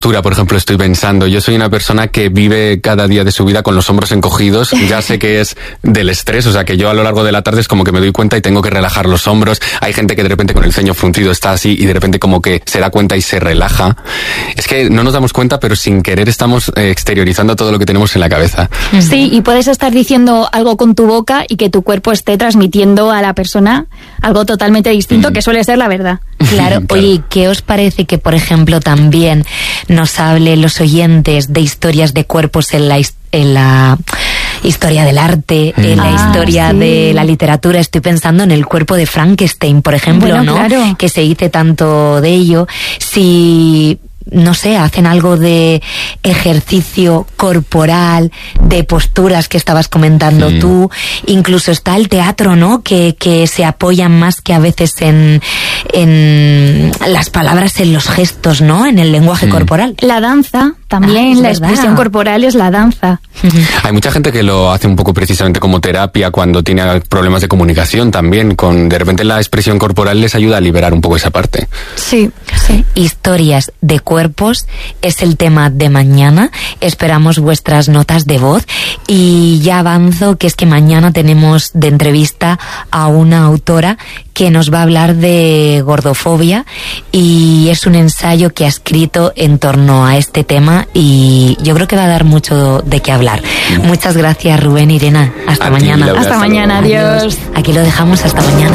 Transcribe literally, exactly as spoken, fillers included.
postura, por ejemplo, estoy pensando. Yo soy una persona que vive cada día de su vida con los hombros encogidos. Ya sé que es del estrés, o sea que yo a lo largo de la tarde es como que me doy cuenta y tengo que relajar los hombros. Hay gente que de repente con el ceño fruncido está así y de repente como que se da cuenta y se relaja. Es que no nos damos cuenta, pero sin querer estamos eh, exteriorizando todo lo que tenemos en la cabeza. Sí, y puedes estar diciendo algo con tu boca y que tu cuerpo esté transmitiendo a la persona algo totalmente distinto, mm. que suele ser la verdad. Claro. Oye, ¿y qué os parece que, por ejemplo, también nos hable los oyentes de historias de cuerpos en la, en la historia del arte, mm. en la ah, historia sí. de la literatura? Estoy pensando en el cuerpo de Frankenstein, por ejemplo, bueno, ¿no? Claro. Que se dice tanto de ello. Si... no sé, hacen algo de ejercicio corporal, de posturas que estabas comentando sí. tú, incluso está el teatro, ¿no? Que, que se apoyan más que a veces en, en las palabras, en los gestos, ¿no? En el lenguaje sí. corporal. La danza, también, ah, la verdad. Expresión corporal es la danza. Hay mucha gente que lo hace un poco precisamente como terapia cuando tiene problemas de comunicación también, con de repente la expresión corporal les ayuda a liberar un poco esa parte. Sí, sí. Historias de cuerpos es el tema de mañana. Esperamos vuestras notas de voz y ya avanzo que es que mañana tenemos de entrevista a una autora que nos va a hablar de gordofobia y es un ensayo que ha escrito en torno a este tema y yo creo que va a dar mucho de qué hablar. Muchas gracias, Rubén, Irena. Hasta a mañana. Ti, Laura, hasta, hasta mañana, adiós. Aquí lo dejamos, hasta mañana.